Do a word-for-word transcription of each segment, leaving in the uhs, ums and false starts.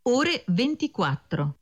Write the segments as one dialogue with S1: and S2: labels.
S1: ore ventiquattro.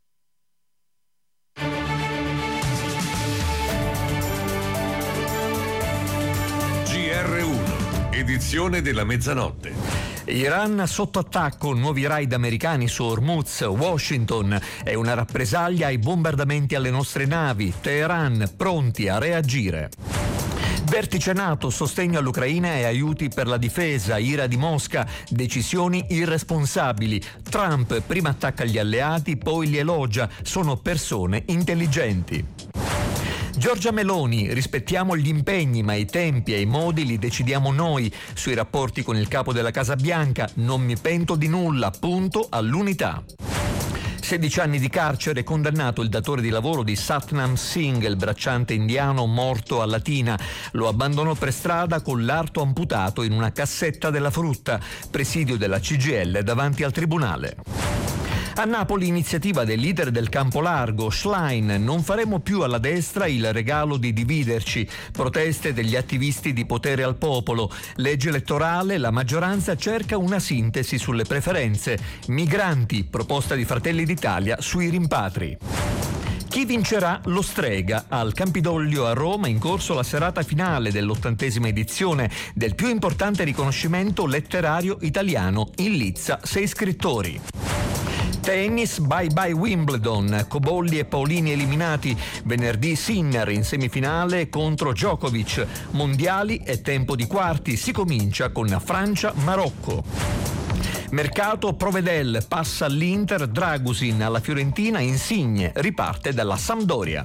S2: G R uno, edizione della mezzanotte.
S3: Iran sotto attacco, nuovi raid americani su Hormuz, Washington è una rappresaglia ai bombardamenti alle nostre navi, Teheran pronti a reagire. Vertice NATO, sostegno all'Ucraina e aiuti per la difesa, ira di Mosca, decisioni irresponsabili. Trump prima attacca gli alleati, poi li elogia, sono persone intelligenti. Giorgia Meloni, rispettiamo gli impegni, ma i tempi e i modi li decidiamo noi. Sui rapporti con il capo della Casa Bianca, non mi pento di nulla, punto all'unità. sedici anni di carcere, condannato il datore di lavoro di Satnam Singh, il bracciante indiano morto a Latina. Lo abbandonò per strada con l'arto amputato in una cassetta della frutta. Presidio della C G I L davanti al tribunale. A Napoli iniziativa del leader del campo largo, Schlein, non faremo più alla destra il regalo di dividerci. Proteste degli attivisti di potere al popolo. Legge elettorale, la maggioranza cerca una sintesi sulle preferenze. Migranti, proposta di Fratelli d'Italia sui rimpatri. Chi vincerà? Lo Strega. Al Campidoglio a Roma in corso la serata finale dell'ottantesima edizione del più importante riconoscimento letterario italiano. In lizza sei scrittori. Tennis, bye bye Wimbledon, Cobolli e Paolini eliminati, venerdì Sinner in semifinale contro Djokovic, mondiali è tempo di quarti, si comincia con Francia-Marocco. Mercato, Provedel passa all'Inter, Dragusin alla Fiorentina, Insigne riparte dalla Sampdoria.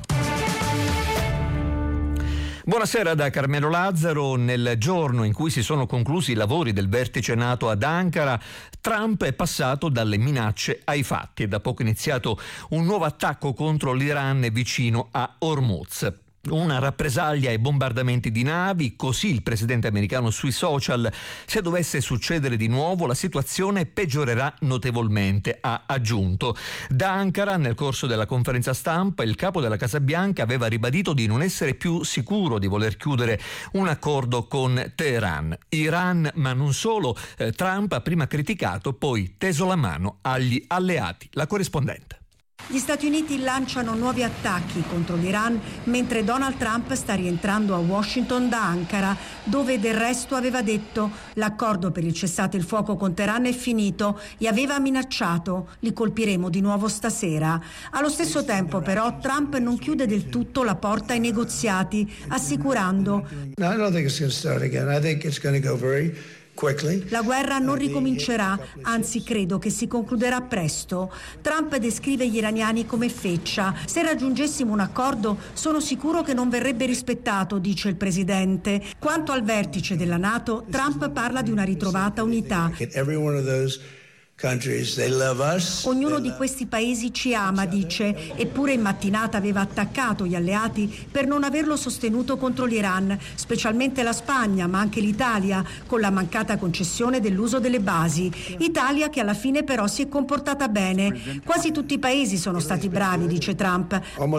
S3: Buonasera da Carmelo Lazzaro. Nel giorno in cui si sono conclusi i lavori del vertice NATO ad Ankara, Trump è passato dalle minacce ai fatti. È da poco iniziato un nuovo attacco contro l'Iran vicino a Hormuz. Una rappresaglia ai bombardamenti di navi, così il presidente americano sui social. Se dovesse succedere di nuovo la situazione peggiorerà notevolmente, ha aggiunto. Da Ankara, nel corso della conferenza stampa, il capo della Casa Bianca aveva ribadito di non essere più sicuro di voler chiudere un accordo con Teheran. Iran, ma non solo, eh, Trump ha prima criticato, poi teso la mano agli alleati. La corrispondente.
S4: Gli Stati Uniti lanciano nuovi attacchi contro l'Iran mentre Donald Trump sta rientrando a Washington da Ankara, dove del resto aveva detto l'accordo per il cessate il fuoco con Teheran è finito e aveva minacciato li colpiremo di nuovo stasera. Allo stesso tempo però Trump non chiude del tutto la porta ai negoziati, assicurando
S5: No, I don't think it's going to start again. I think it's going to go very
S4: la guerra non ricomincerà, anzi credo che si concluderà presto. Trump descrive gli iraniani come feccia. Se raggiungessimo un accordo, sono sicuro che non verrebbe rispettato, dice il presidente. Quanto al vertice della NATO, Trump parla di una ritrovata unità. Ognuno di questi paesi ci ama, dice, eppure in mattinata aveva attaccato gli alleati per non averlo sostenuto contro l'Iran, specialmente la Spagna, ma anche l'Italia, con la mancata concessione dell'uso delle basi. Italia che alla fine però si è comportata bene. Quasi tutti i paesi sono stati bravi, dice Trump.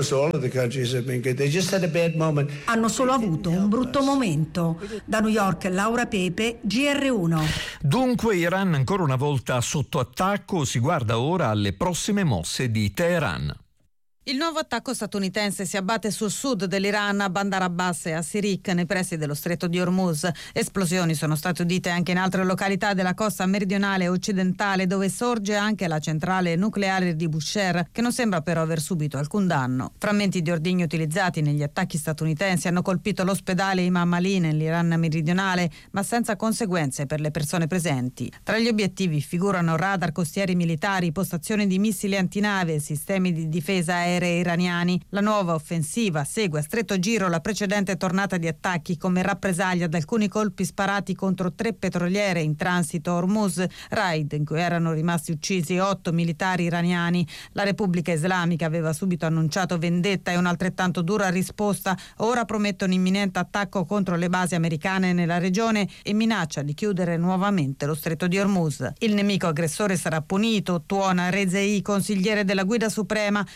S4: Hanno solo avuto un brutto momento. Da New York, Laura Pepe, G R uno.
S3: Dunque Iran ancora una volta sotto attacco, si guarda ora alle prossime mosse di Teheran.
S6: Il nuovo attacco statunitense si abbatte sul sud dell'Iran, a Bandar Abbas e a Sirik, nei pressi dello stretto di Hormuz. Esplosioni sono state udite anche in altre località della costa meridionale e occidentale, dove sorge anche la centrale nucleare di Bushehr, che non sembra però aver subito alcun danno. Frammenti di ordigni utilizzati negli attacchi statunitensi hanno colpito l'ospedale Imam Ali nell'Iran meridionale, ma senza conseguenze per le persone presenti. Tra gli obiettivi figurano radar costieri militari, postazioni di missili antinave e sistemi di difesa aerea iraniani. La nuova offensiva segue a stretto giro la precedente tornata di attacchi come rappresaglia ad alcuni colpi sparati contro tre petroliere in transito a Hormuz, raid in cui erano rimasti uccisi otto militari iraniani. La Repubblica Islamica aveva subito annunciato vendetta e un'altrettanto dura risposta. Ora promette un imminente attacco contro le basi americane nella regione e minaccia di chiudere nuovamente lo stretto di Hormuz. Il nemico aggressore sarà punito, tuona Rezei, consigliere della guida suprema, ma il Pakistan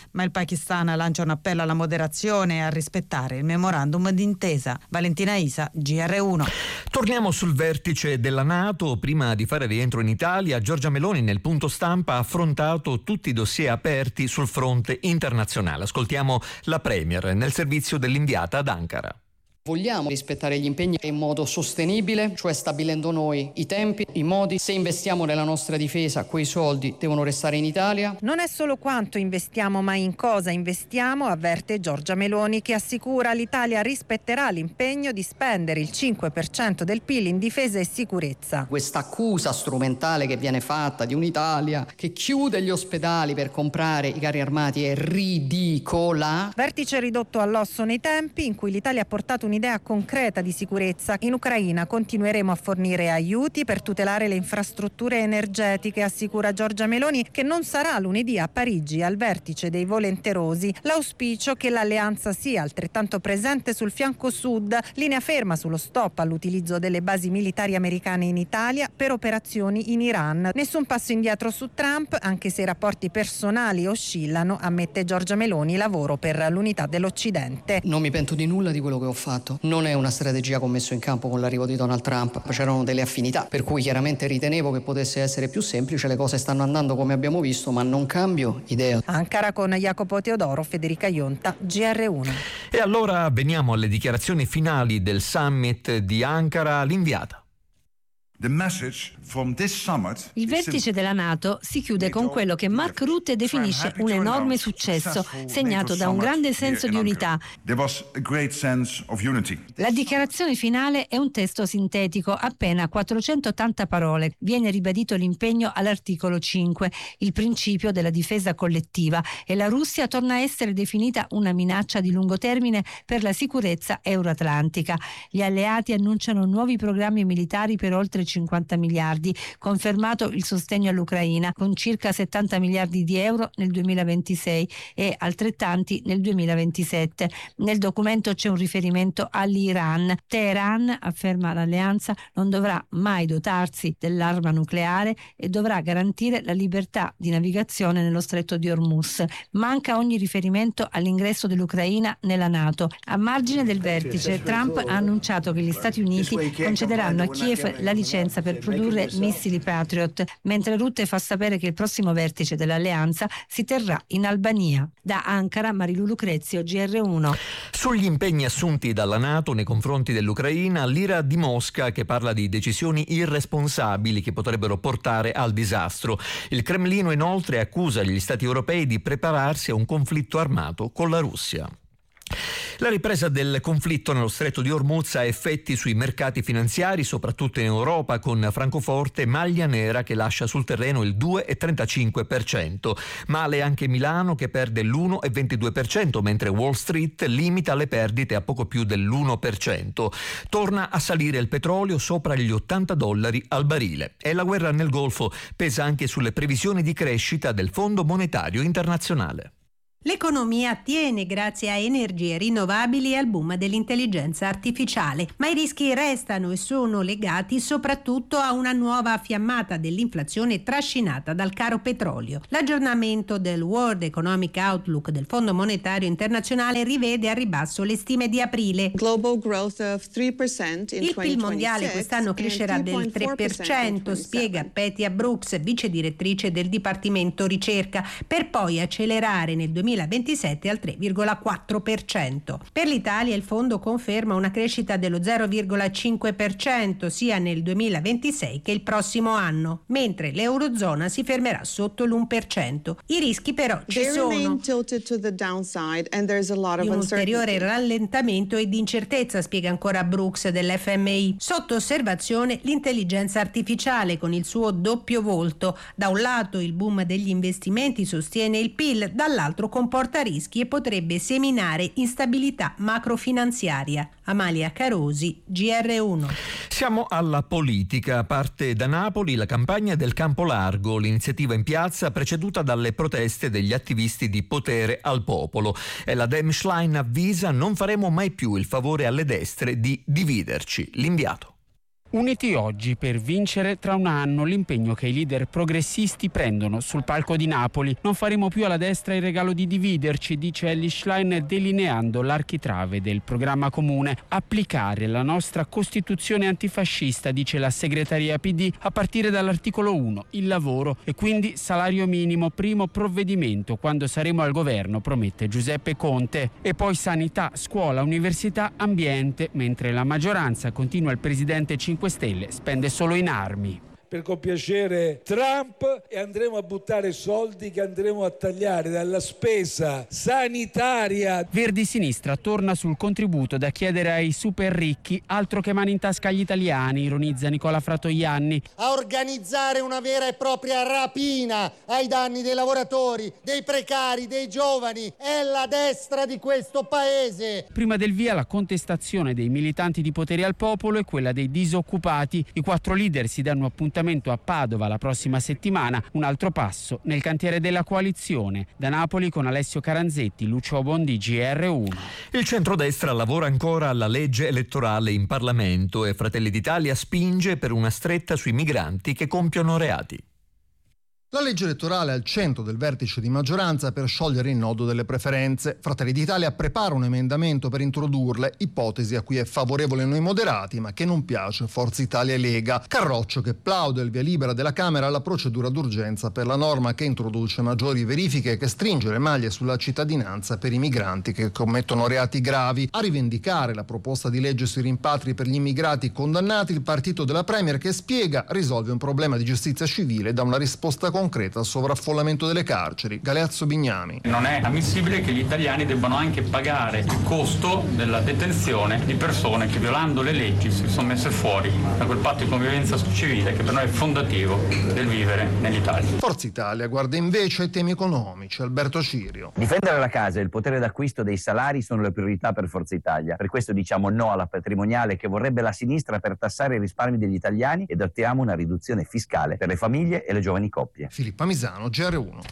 S6: Pakistan lancia un appello alla moderazione e a rispettare il memorandum d'intesa. Valentina Isa, G R uno.
S3: Torniamo sul vertice della NATO. Prima di fare rientro in Italia, Giorgia Meloni nel punto stampa ha affrontato tutti i dossier aperti sul fronte internazionale. Ascoltiamo la Premier nel servizio dell'inviata ad Ankara.
S7: Vogliamo rispettare gli impegni in modo sostenibile, cioè stabilendo noi i tempi, i modi. Se investiamo nella nostra difesa, quei soldi devono restare in Italia.
S8: Non è solo quanto investiamo, ma in cosa investiamo, avverte Giorgia Meloni, che assicura l'Italia rispetterà l'impegno di spendere il cinque per cento del P I L in difesa e sicurezza.
S7: Questa accusa strumentale che viene fatta di un'Italia che chiude gli ospedali per comprare i carri armati è ridicola.
S8: Vertice ridotto all'osso nei tempi in cui l'Italia ha portato un'idea concreta di sicurezza. In Ucraina continueremo a fornire aiuti per tutelare le infrastrutture energetiche, assicura Giorgia Meloni, che non sarà lunedì a Parigi al vertice dei volenterosi. L'auspicio che l'alleanza sia altrettanto presente sul fianco sud, linea ferma sullo stop all'utilizzo delle basi militari americane in Italia per operazioni in Iran. Nessun passo indietro su Trump, anche se i rapporti personali oscillano, ammette Giorgia Meloni, lavoro per l'unità dell'Occidente.
S7: Non mi pento di nulla di quello che ho fatto. Non è una strategia che ho messo in campo con l'arrivo di Donald Trump, c'erano delle affinità, per cui chiaramente ritenevo che potesse essere più semplice. Le cose stanno andando come abbiamo visto, ma non cambio idea.
S8: Ankara con Jacopo Teodoro, Federica Ionta, G R uno.
S3: E allora veniamo alle dichiarazioni finali del summit di Ankara, l'inviata.
S9: Il vertice della NATO si chiude con quello che Mark Rutte definisce un enorme successo, segnato da un grande senso di unità. La dichiarazione finale è un testo sintetico, appena quattrocentottanta parole. Viene ribadito l'impegno all'articolo cinque, il principio della difesa collettiva, e la Russia torna a essere definita una minaccia di lungo termine per la sicurezza euroatlantica. Gli alleati annunciano nuovi programmi militari per oltre cinquanta miliardi, confermato il sostegno all'Ucraina con circa settanta miliardi di euro nel duemilaventisei e altrettanti nel duemilaventisette. Nel documento c'è un riferimento all'Iran. Teheran, afferma l'alleanza, non dovrà mai dotarsi dell'arma nucleare e dovrà garantire la libertà di navigazione nello stretto di Hormuz. Manca ogni riferimento all'ingresso dell'Ucraina nella NATO. A margine del vertice, Trump ha annunciato che gli Stati Uniti concederanno a Kiev la licenza per produrre missili Patriot, mentre Rutte fa sapere che il prossimo vertice dell'alleanza si terrà in Albania. Da Ankara, Marilu Lucrezio, G R uno.
S3: Sugli impegni assunti dalla NATO nei confronti dell'Ucraina, l'ira di Mosca che parla di decisioni irresponsabili che potrebbero portare al disastro. Il Cremlino inoltre accusa gli Stati europei di prepararsi a un conflitto armato con la Russia. La ripresa del conflitto nello stretto di Hormuz ha effetti sui mercati finanziari, soprattutto in Europa, con Francoforte maglia nera che lascia sul terreno il due virgola trentacinque per cento. Male anche Milano che perde l'uno virgola ventidue per cento, mentre Wall Street limita le perdite a poco più dell'uno per cento. Torna a salire il petrolio sopra gli ottanta dollari al barile. E la guerra nel Golfo pesa anche sulle previsioni di crescita del Fondo Monetario Internazionale.
S10: L'economia tiene grazie a energie rinnovabili e al boom dell'intelligenza artificiale, ma i rischi restano e sono legati soprattutto a una nuova fiammata dell'inflazione trascinata dal caro petrolio. L'aggiornamento del World Economic Outlook del Fondo Monetario Internazionale rivede a ribasso le stime di aprile.
S11: Global growth of three percent in
S10: Il P I L mondiale quest'anno crescerà del tre per cento, spiega Petia Brooks, vice direttrice del Dipartimento Ricerca, per poi accelerare nel duemilaventisette al tre virgola quattro per cento. Per l'Italia il fondo conferma una crescita dello zero virgola cinque per cento sia nel duemilaventisei che il prossimo anno, mentre l'Eurozona si fermerà sotto l'uno per cento. I rischi però ci sono di un ulteriore rallentamento e di incertezza, spiega ancora Brooks dell'F M I. Sotto osservazione l'intelligenza artificiale con il suo doppio volto. Da un lato il boom degli investimenti sostiene il P I L, dall'altro comporta rischi e potrebbe seminare instabilità macrofinanziaria. Amalia Carosi, G R uno.
S3: Siamo alla politica. Parte da Napoli la campagna del Campo Largo, l'iniziativa in piazza preceduta dalle proteste degli attivisti di Potere al Popolo. E la Dem Schlein avvisa: non faremo mai più il favore alle destre di dividerci. L'inviato.
S12: Uniti oggi per vincere tra un anno, l'impegno che i leader progressisti prendono sul palco di Napoli. Non faremo più alla destra il regalo di dividerci, dice Elly Schlein delineando l'architrave del programma comune. Applicare la nostra Costituzione antifascista, dice la segreteria P D, a partire dall'articolo uno, il lavoro e quindi salario minimo, primo provvedimento quando saremo al governo, promette Giuseppe Conte. E poi sanità, scuola, università, ambiente, mentre la maggioranza, continua il presidente cinque Stelle, spende solo in armi.
S13: Per compiacere Trump e andremo a buttare soldi che andremo a tagliare dalla spesa sanitaria.
S12: Verdi Sinistra torna sul contributo da chiedere ai super ricchi, altro che mani in tasca agli italiani, ironizza Nicola Fratoianni.
S14: A organizzare una vera e propria rapina ai danni dei lavoratori, dei precari, dei giovani. È la destra di questo paese.
S12: Prima del via la contestazione dei militanti di Potere al Popolo e quella dei disoccupati. I quattro leader si danno appuntamento a Padova la prossima settimana, un altro passo nel cantiere della coalizione. Da Napoli con Alessio Caranzetti, Lucio Bondi, G R uno.
S3: Il centrodestra lavora ancora alla legge elettorale in Parlamento e Fratelli d'Italia spinge per una stretta sui migranti che compiono reati.
S15: La legge elettorale è al centro del vertice di maggioranza per sciogliere il nodo delle preferenze. Fratelli d'Italia prepara un emendamento per introdurle, ipotesi a cui è favorevole Noi Moderati, ma che non piace Forza Italia e Lega. Carroccio che plaude il via libera della Camera alla procedura d'urgenza per la norma che introduce maggiori verifiche e che stringe le maglie sulla cittadinanza per i migranti che commettono reati gravi. A rivendicare la proposta di legge sui rimpatri per gli immigrati condannati, il partito della Premier che spiega risolve un problema di giustizia civile da una risposta concreta al sovraffollamento delle carceri. Galeazzo Bignami.
S16: Non è ammissibile che gli italiani debbano anche pagare il costo della detenzione di persone che violando le leggi si sono messe fuori da quel patto di convivenza civile che per noi è fondativo del vivere nell'Italia.
S15: Forza Italia guarda invece ai temi economici. Alberto Cirio.
S17: Difendere la casa e il potere d'acquisto dei salari sono le priorità per Forza Italia. Per questo diciamo no alla patrimoniale che vorrebbe la sinistra per tassare i risparmi degli italiani ed ottiamo una riduzione fiscale per le famiglie e le giovani coppie.
S15: Filippa Misano, G R uno.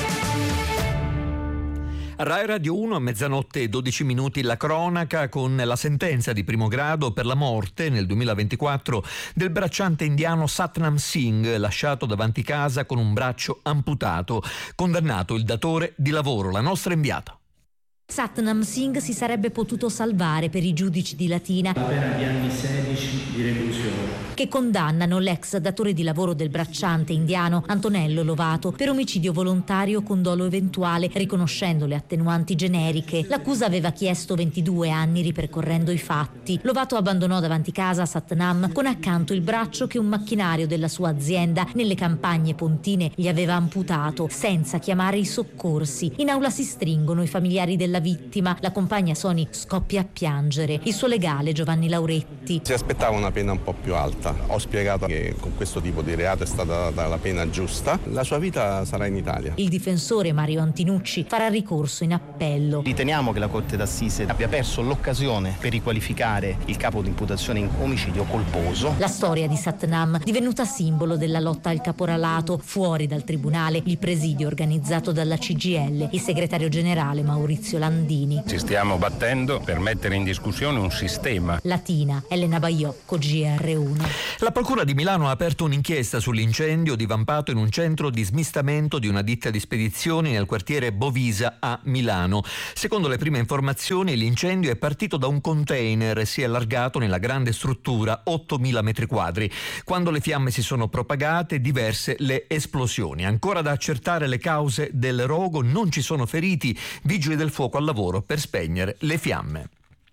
S3: Rai Radio uno a mezzanotte e dodici minuti la cronaca con la sentenza di primo grado per la morte nel duemilaventiquattro del bracciante indiano Satnam Singh, lasciato davanti casa con un braccio amputato. Condannato il datore di lavoro, la nostra inviata.
S18: Satnam Singh si sarebbe potuto salvare per i giudici di Latina,
S19: la pena di anni sedici di reclusione,
S18: che condannano l'ex datore di lavoro del bracciante indiano Antonello Lovato per omicidio volontario con dolo eventuale, riconoscendo le attenuanti generiche. L'accusa aveva chiesto ventidue anni ripercorrendo i fatti. Lovato abbandonò davanti casa Satnam con accanto il braccio che un macchinario della sua azienda nelle campagne pontine gli aveva amputato, senza chiamare i soccorsi. In aula si stringono i familiari della vittima. La compagna Soni scoppia a piangere. Il suo legale Giovanni Lauretti.
S20: Si aspettava una pena un po' più alta. Ho spiegato che con questo tipo di reato è stata data la pena giusta. La sua vita sarà in Italia.
S18: Il difensore Mario Antinucci farà ricorso in appello.
S21: Riteniamo che la Corte d'Assise abbia perso l'occasione per riqualificare il capo di imputazione in omicidio colposo.
S18: La storia di Satnam, divenuta simbolo della lotta al caporalato, fuori dal tribunale il presidio organizzato dalla C G I L, il segretario generale Maurizio Landini.
S22: Ci stiamo battendo per mettere in discussione un sistema.
S18: Latina, Elena Baiocco, G R uno.
S3: La Procura di Milano ha aperto un'inchiesta sull'incendio divampato in un centro di smistamento di una ditta di spedizioni nel quartiere Bovisa a Milano. Secondo le prime informazioni, l'incendio è partito da un container e si è allargato nella grande struttura, ottomila metri quadri. Quando le fiamme si sono propagate, diverse le esplosioni. Ancora da accertare le cause del rogo, non ci sono feriti, vigili del fuoco al lavoro per spegnere le fiamme.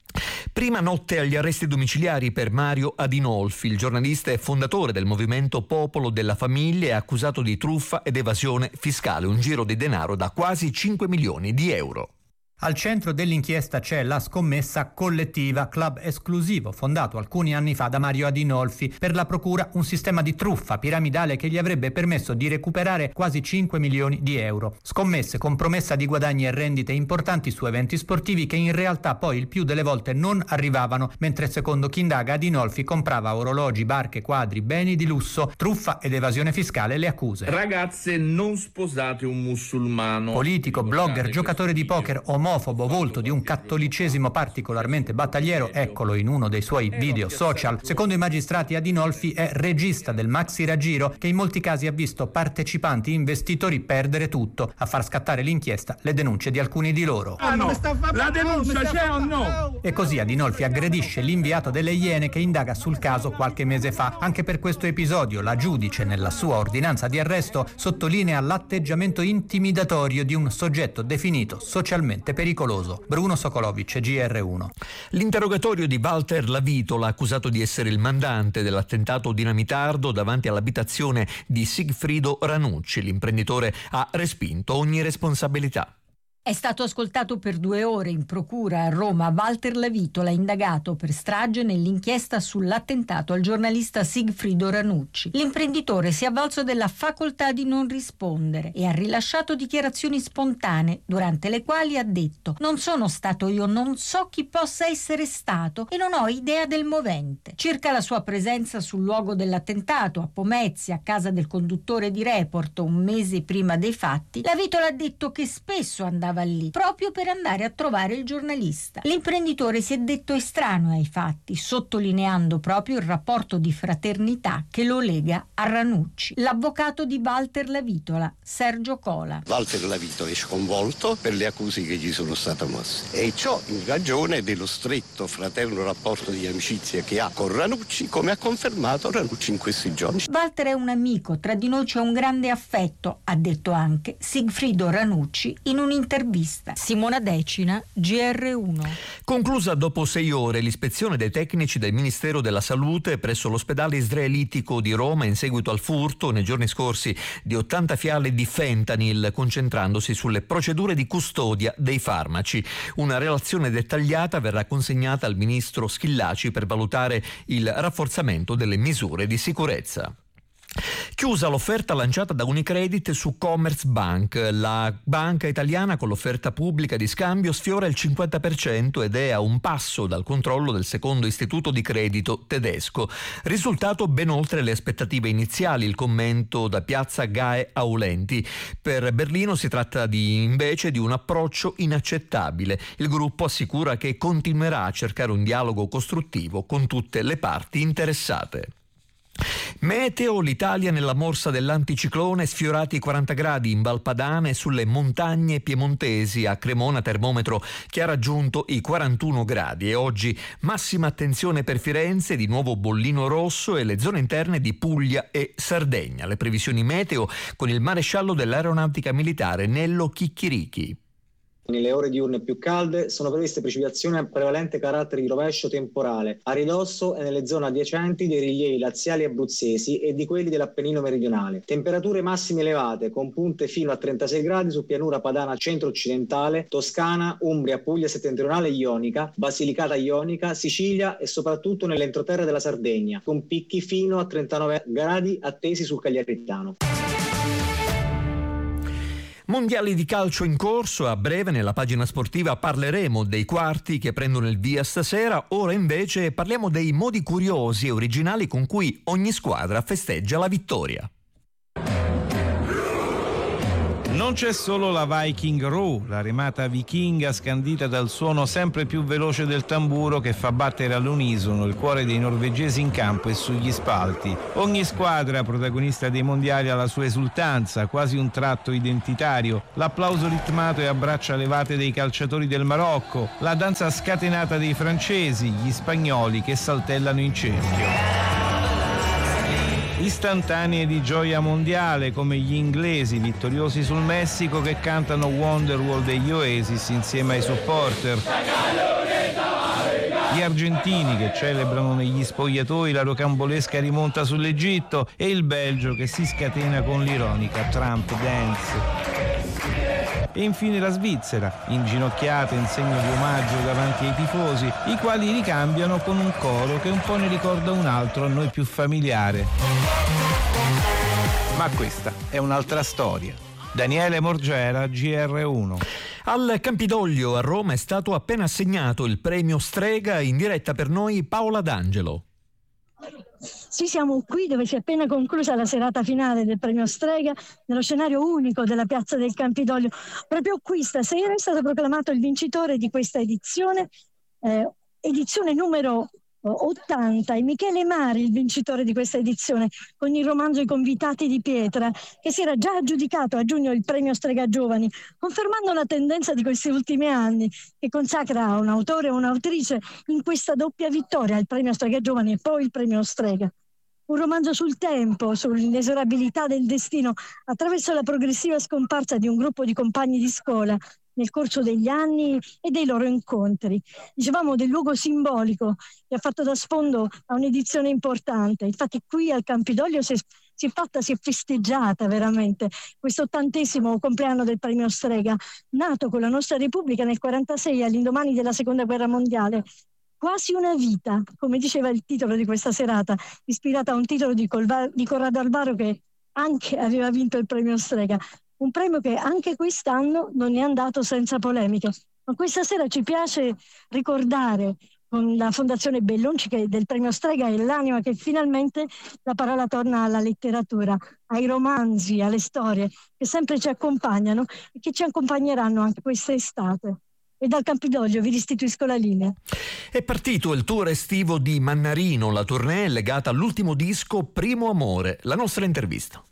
S3: Prima notte agli arresti domiciliari per Mario Adinolfi. Il giornalista e fondatore del movimento Popolo della Famiglia è accusato di truffa ed evasione fiscale, un giro di denaro da quasi cinque milioni di euro.
S23: Al centro dell'inchiesta c'è la scommessa collettiva, club esclusivo fondato alcuni anni fa da Mario Adinolfi. Per la procura un sistema di truffa piramidale che gli avrebbe permesso di recuperare quasi cinque milioni di euro. Scommesse con promessa di guadagni e rendite importanti su eventi sportivi che in realtà poi il più delle volte non arrivavano, mentre secondo chi indaga Adinolfi comprava orologi, barche, quadri, beni di lusso. Truffa ed evasione fiscale le accuse.
S24: Ragazze, non sposate un musulmano.
S23: Politico, blogger, giocatore di poker, omosessuale, omofobo, volto di un cattolicesimo particolarmente battagliero, eccolo in uno dei suoi video social. Secondo i magistrati, Adinolfi è regista del maxi raggiro che in molti casi ha visto partecipanti investitori perdere tutto. A far scattare l'inchiesta le denunce di alcuni di loro.
S1: Ah, no. La denuncia c'è o no?
S23: E così Adinolfi aggredisce l'inviato delle Iene che indaga sul caso qualche mese fa. Anche per questo episodio la giudice, nella sua ordinanza di arresto, sottolinea l'atteggiamento intimidatorio di un soggetto definito socialmente pericoloso. Bruno Sokolovic, G R uno.
S3: L'interrogatorio di Walter Lavitola, accusato di essere il mandante dell'attentato dinamitardo davanti all'abitazione di Sigfrido Ranucci. L'imprenditore ha respinto ogni responsabilità.
S9: È stato ascoltato per due ore in procura a Roma Walter Lavitola, indagato per strage nell'inchiesta sull'attentato al giornalista Sigfrido Ranucci. L'imprenditore si è avvalso della facoltà di non rispondere e ha rilasciato dichiarazioni spontanee, durante le quali ha detto: non sono stato io, non so chi possa essere stato e non ho idea del movente. Circa la sua presenza sul luogo dell'attentato, a Pomezia, a casa del conduttore di Report, un mese prima dei fatti, Lavitola ha detto che spesso andava lì proprio per andare a trovare il giornalista. L'imprenditore si è detto estraneo ai fatti, sottolineando proprio il rapporto di fraternità che lo lega a Ranucci. L'avvocato di Walter Lavitola, Sergio Cola.
S2: Walter Lavitola è sconvolto per le accuse che gli sono state mosse e ciò in ragione dello stretto fraterno rapporto di amicizia che ha con Ranucci, come ha confermato Ranucci in questi giorni.
S9: Walter è un amico, tra di noi c'è un grande affetto, ha detto anche Sigfrido Ranucci in un'intervista. Simona Decina, G R uno.
S3: Conclusa dopo sei ore l'ispezione dei tecnici del Ministero della Salute presso l'ospedale israelitico di Roma in seguito al furto nei giorni scorsi di ottanta fiale di fentanyl, concentrandosi sulle procedure di custodia dei farmaci. Una relazione dettagliata verrà consegnata al ministro Schillaci per valutare il rafforzamento delle misure di sicurezza. Chiusa l'offerta lanciata da Unicredit su Commerzbank, la banca italiana con l'offerta pubblica di scambio sfiora il cinquanta per cento ed è a un passo dal controllo del secondo istituto di credito tedesco. Risultato ben oltre le aspettative iniziali, il commento da Piazza Gae Aulenti. Per Berlino si tratta di, invece di un approccio inaccettabile. Il gruppo assicura che continuerà a cercare un dialogo costruttivo con tutte le parti interessate. Meteo, l'Italia nella morsa dell'anticiclone, sfiorati i quaranta gradi in Valpadana e sulle montagne piemontesi. A Cremona termometro che ha raggiunto i quarantuno gradi e oggi massima attenzione per Firenze, di nuovo bollino rosso, e le zone interne di Puglia e Sardegna. Le previsioni meteo con il maresciallo dell'aeronautica militare Nello Chicchirichi.
S5: Nelle ore diurne più calde sono previste precipitazioni a prevalente carattere di rovescio temporale, a ridosso e nelle zone adiacenti dei rilievi laziali abruzzesi e di quelli dell'Appennino meridionale. Temperature massime elevate, con punte fino a trentasei gradi su pianura padana centro-occidentale, Toscana, Umbria, Puglia settentrionale e Ionica, Basilicata Ionica, Sicilia e soprattutto nell'entroterra della Sardegna, con picchi fino a trentanove gradi attesi sul Cagliaritano.
S3: Mondiali di calcio in corso, a breve nella pagina sportiva parleremo dei quarti che prendono il via stasera. Ora invece parliamo dei modi curiosi e originali con cui ogni squadra festeggia la vittoria.
S24: Non c'è solo la Viking Row, la remata vichinga scandita dal suono sempre più veloce del tamburo che fa battere all'unisono il cuore dei norvegesi in campo e sugli spalti. Ogni squadra protagonista dei mondiali ha la sua esultanza, quasi un tratto identitario, l'applauso ritmato e a braccia levate dei calciatori del Marocco, la danza scatenata dei francesi, gli spagnoli che saltellano in cerchio. Istantanee di gioia mondiale come gli inglesi vittoriosi sul Messico che cantano Wonderwall degli Oasis insieme ai supporter. Gli argentini che celebrano negli spogliatoi la rocambolesca rimonta sull'Egitto e il Belgio che si scatena con l'ironica Trump Dance. E infine la Svizzera, inginocchiata in segno di omaggio davanti ai tifosi, i quali ricambiano con un coro che un po' ne ricorda un altro a noi più familiare. Ma questa è un'altra storia. Daniele Morgera, G R uno.
S3: Al Campidoglio a Roma è stato appena assegnato il premio Strega, in diretta per noi Paola D'Angelo.
S4: Sì, siamo qui dove si è appena conclusa la serata finale del premio Strega, nello scenario unico della piazza del Campidoglio. Proprio qui stasera è stato proclamato il vincitore di questa edizione, eh, edizione numero ottanta, e Michele Mari il vincitore di questa edizione con il romanzo I convitati di pietra, che si era già aggiudicato a giugno il premio Strega Giovani, confermando la tendenza di questi ultimi anni che consacra un autore o un'autrice in questa doppia vittoria, il premio Strega Giovani e poi il premio Strega. Un romanzo sul tempo, sull'inesorabilità del destino attraverso la progressiva scomparsa di un gruppo di compagni di scuola nel corso degli anni e dei loro incontri. Dicevamo del luogo simbolico che ha fatto da sfondo a un'edizione importante. Infatti qui al Campidoglio si è, si è fatta, si è festeggiata veramente questo ottantesimo compleanno del premio Strega, nato con la nostra Repubblica nel quarantasei all'indomani della Seconda Guerra Mondiale. Quasi una vita, come diceva il titolo di questa serata, ispirata a un titolo di, Colva- di Corrado Alvaro, che anche aveva vinto il premio Strega. Un premio che anche quest'anno non è andato senza polemiche. Ma questa sera ci piace ricordare con la Fondazione Bellonci che del premio Strega è l'anima che finalmente la parola torna alla letteratura, ai romanzi, alle storie che sempre ci accompagnano e che ci accompagneranno anche quest'estate. E dal Campidoglio vi restituisco la linea.
S3: È partito il tour estivo di Mannarino, la tournée è legata all'ultimo disco Primo Amore. La nostra intervista.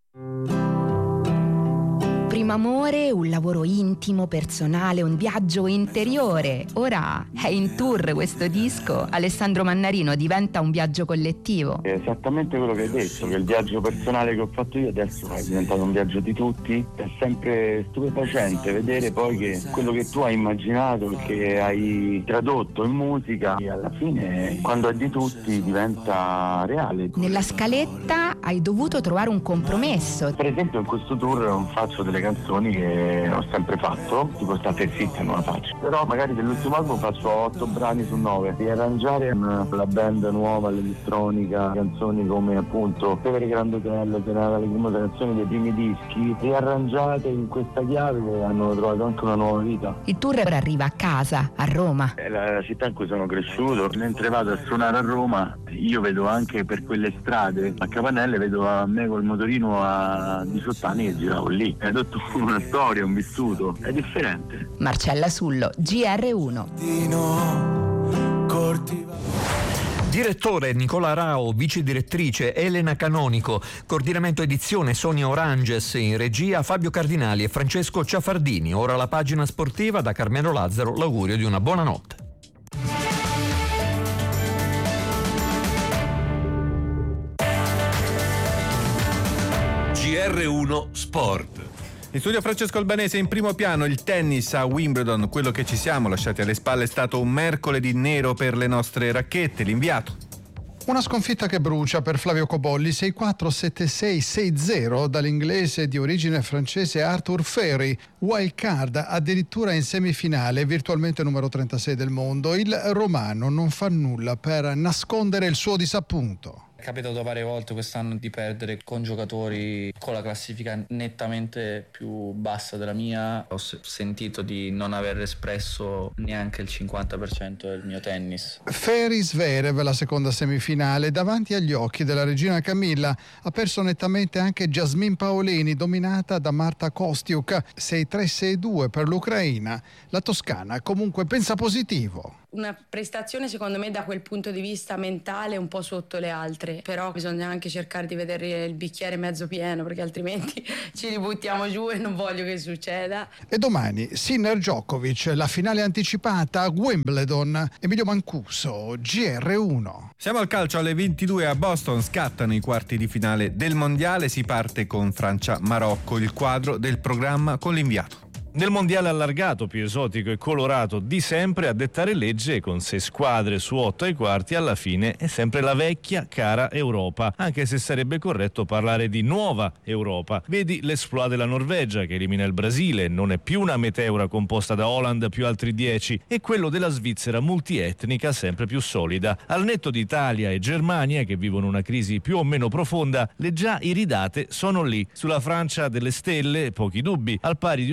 S6: Primo amore, un lavoro intimo, personale, un viaggio interiore. Ora è in tour questo disco. Alessandro Mannarino, diventa un viaggio collettivo.
S7: È esattamente quello che hai detto, che il viaggio personale che ho fatto io adesso è diventato un viaggio di tutti. È sempre stupefacente vedere poi che quello che tu hai immaginato, che hai tradotto in musica, e alla fine quando è di tutti diventa reale.
S6: Nella scaletta hai dovuto trovare un compromesso.
S7: Per esempio in questo tour non faccio delle canzoni che ho sempre fatto, tipo State zitta non la faccio, però magari dell'ultimo album faccio otto brani su nove. Riarrangiare una, la band nuova, l'elettronica, canzoni come appunto Tevere Grande Hotel, che era le prime canzoni dei primi dischi, riarrangiate in questa chiave, hanno trovato anche una nuova vita.
S6: Il tour ora arriva a casa, a Roma.
S7: È la città in cui sono cresciuto. Mentre vado a suonare a Roma io vedo anche per quelle strade a Capanelle, vedo a me col motorino a diciotto anni che giravo lì. È tutta una storia, un vissuto, è differente.
S6: Marcella Sullo, G R uno.
S3: Direttore Nicola Rao, vice direttrice Elena Canonico, coordinamento edizione Sonia Oranges, in regia Fabio Cardinali e Francesco Ciafardini. Ora la pagina sportiva, da Carmelo Lazzaro l'augurio di una buona notte.
S8: G R uno Sport.
S25: In studio Francesco Albanese, in primo piano il tennis a Wimbledon. Quello che ci siamo lasciati alle spalle è stato un mercoledì nero per le nostre racchette. L'inviato.
S15: Una sconfitta che brucia per Flavio Cobolli, sei quattro sette sei sei zero dall'inglese di origine francese Arthur Ferry, wild card addirittura in semifinale, virtualmente numero trentasei del mondo. Il romano non fa nulla per nascondere il suo disappunto.
S26: È capitato varie volte quest'anno di perdere con giocatori con la classifica nettamente più bassa della mia. Ho sentito di non aver espresso neanche il cinquanta per cento del mio tennis.
S15: Ferry Zverev, la seconda semifinale, davanti agli occhi della regina Camilla. Ha perso nettamente anche Jasmine Paolini, dominata da Marta Kostiuk, sei tre sei due per l'Ucraina. La toscana comunque pensa positivo.
S27: Una prestazione secondo me da quel punto di vista mentale un po' sotto le altre, però bisogna anche cercare di vedere il bicchiere mezzo pieno, perché altrimenti ci ributtiamo giù e non voglio che succeda.
S15: E domani Sinner Djokovic, la finale anticipata a Wimbledon. Emilio Mancuso, G R uno.
S25: Siamo al calcio, alle ventidue a Boston scattano i quarti di finale del mondiale, si parte con Francia-Marocco, il quadro del programma con l'inviato.
S28: Nel mondiale allargato, più esotico e colorato di sempre, a dettare legge con sei squadre su otto ai quarti, alla fine è sempre la vecchia cara Europa, anche se sarebbe corretto parlare di nuova Europa. Vedi l'exploit della Norvegia che elimina il Brasile, non è più una meteora composta da Holland più altri dieci, e quello della Svizzera multietnica sempre più solida. Al netto di Italia e Germania che vivono una crisi più o meno profonda, le già iridate sono lì. Sulla Francia delle stelle, pochi dubbi, al pari di una Spagna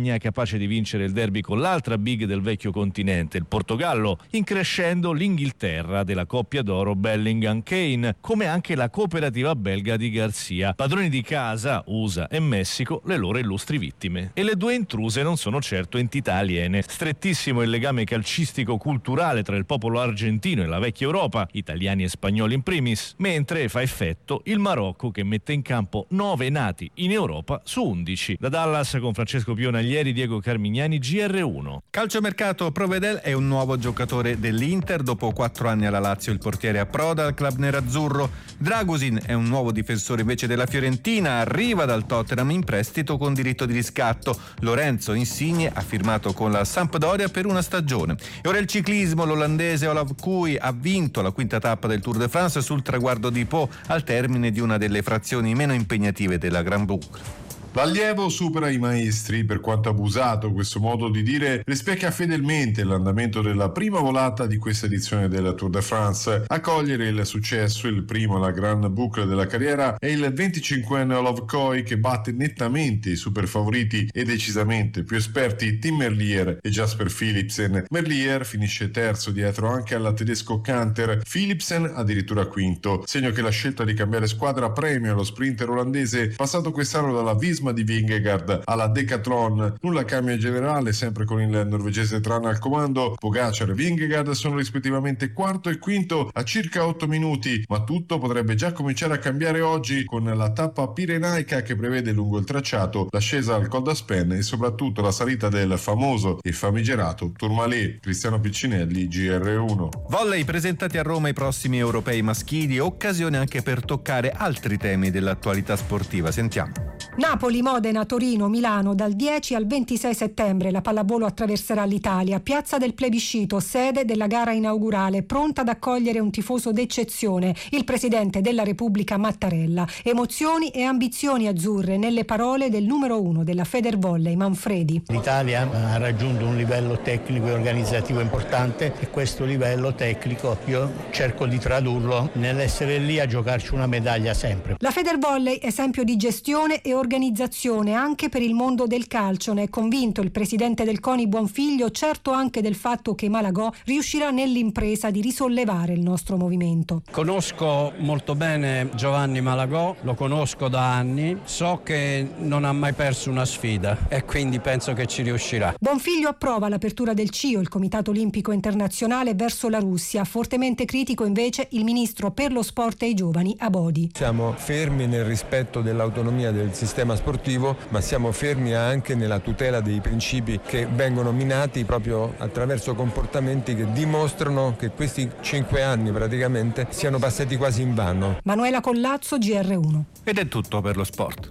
S28: Spagna, capace di vincere il derby con l'altra big del vecchio continente, il Portogallo, increscendo l'Inghilterra della coppia d'oro Bellingham-Kane, come anche la cooperativa belga di Garcia. Padroni di casa, U S A e Messico, le loro illustri vittime. E le due intruse non sono certo entità aliene. Strettissimo il legame calcistico-culturale tra il popolo argentino e la vecchia Europa, italiani e spagnoli in primis, mentre fa effetto il Marocco che mette in campo nove nati in Europa su undici. Da Dallas con Francesco Pionaglieri, Diego Carmignani, G R uno.
S25: Calciomercato, Provedel è un nuovo giocatore dell'Inter. Dopo quattro anni alla Lazio il portiere approda al club nerazzurro. Dragusin è un nuovo difensore invece della Fiorentina, arriva dal Tottenham in prestito con diritto di riscatto. Lorenzo Insigne ha firmato con la Sampdoria per una stagione. E ora il ciclismo, l'olandese Olav Kooi ha vinto la quinta tappa del Tour de France sul traguardo di Po al termine di una delle frazioni meno impegnative della Gran Boucle.
S10: L'allievo supera i maestri, per quanto abusato questo modo di dire rispecchia fedelmente l'andamento della prima volata di questa edizione della Tour de France. A cogliere il successo, il primo alla Grande Boucle della carriera, è il venticinquenne Olav Kooi che batte nettamente i super favoriti e decisamente più esperti Tim Merlier e Jasper Philipsen. Merlier finisce terzo dietro anche al tedesco Kanter, Philipsen addirittura quinto, segno che la scelta di cambiare squadra premia lo sprinter olandese passato quest'anno dalla Visma di Vingegaard alla Decathlon. Nulla cambia in generale, sempre con il norvegese Tran al comando. Pogacar e Vingegaard sono rispettivamente quarto e quinto a circa otto minuti, ma tutto potrebbe già cominciare a cambiare oggi con la tappa pirenaica che prevede lungo il tracciato l'ascesa al Col d'Aspen e soprattutto la salita del famoso e famigerato Tourmalet. Cristiano Piccinelli, G R uno.
S25: Volley, presentati a Roma i prossimi europei maschili, occasione anche per toccare altri temi dell'attualità sportiva. Sentiamo.
S11: Napoli, Modena, Torino, Milano, dal dieci al ventisei settembre la pallavolo attraverserà l'Italia. Piazza del Plebiscito, sede della gara inaugurale, pronta ad accogliere un tifoso d'eccezione, il presidente della Repubblica Mattarella. Emozioni e ambizioni azzurre nelle parole del numero uno della Federvolley, Manfredi.
S12: L'Italia ha raggiunto un livello tecnico e organizzativo importante e questo livello tecnico io cerco di tradurlo nell'essere lì a giocarci una medaglia sempre.
S11: La Federvolley, esempio di gestione e organizzazione anche per il mondo del calcio, ne è convinto il presidente del CONI Buonfiglio, certo anche del fatto che Malagò riuscirà nell'impresa di risollevare il nostro movimento.
S13: Conosco molto bene Giovanni Malagò, lo conosco da anni, so che non ha mai perso una sfida e quindi penso che ci riuscirà.
S11: Buonfiglio approva l'apertura del C I O, il Comitato Olimpico Internazionale, verso la Russia. Fortemente critico invece il ministro per lo sport e i giovani Abodi.
S14: Siamo fermi nel rispetto dell'autonomia del sistema sportivo, ma siamo fermi anche nella tutela dei principi che vengono minati proprio attraverso comportamenti che dimostrano che questi cinque anni praticamente siano passati quasi invano.
S11: Manuela Collazzo, G R uno.
S25: Ed è tutto per lo sport.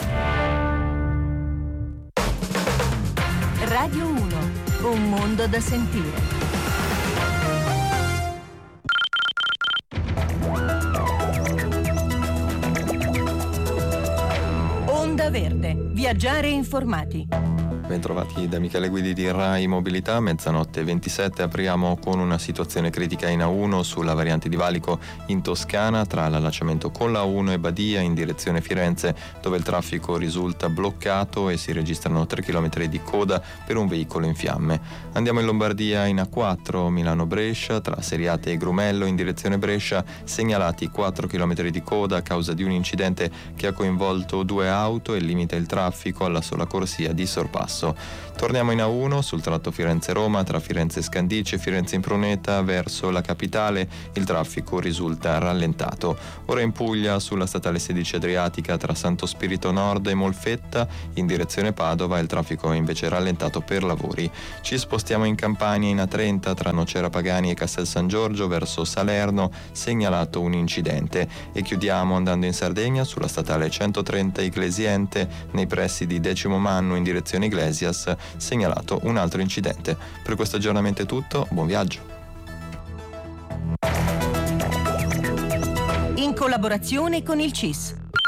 S16: Radio uno, un mondo da sentire. Onda Verde, viaggiare informati.
S17: Bentrovati da Michele Guidi di Rai Mobilità. Mezzanotte ventisette apriamo con una situazione critica in A uno sulla variante di Valico in Toscana tra l'allacciamento con la A uno e Badia in direzione Firenze, dove il traffico risulta bloccato e si registrano tre chilometri di coda per un veicolo in fiamme. Andiamo in Lombardia in A quattro Milano-Brescia tra Seriate e Grumello in direzione Brescia, segnalati quattro chilometri di coda a causa di un incidente che ha coinvolto due auto e limita il traffico alla sola corsia di sorpasso. Torniamo in A uno sul tratto Firenze-Roma tra Firenze Scandice e Firenze Impruneta verso la capitale, il traffico risulta rallentato. Ora in Puglia sulla statale sedici Adriatica tra Santo Spirito Nord e Molfetta in direzione Padova, il traffico è invece rallentato per lavori. Ci spostiamo in Campania in A trenta tra Nocera Pagani e Castel San Giorgio verso Salerno, segnalato un incidente, e chiudiamo andando in Sardegna sulla statale centotrenta Iglesiente nei pressi di Decimo Mannu in direzione Iglesias, segnalato un altro incidente. Per questo aggiornamento è tutto, buon viaggio.
S16: In collaborazione con il C I S.